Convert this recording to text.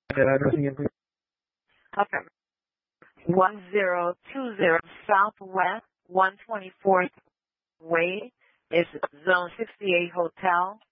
El address again, please. Okay. 1020 Southwest 124th Way is Zone 68 Hotel,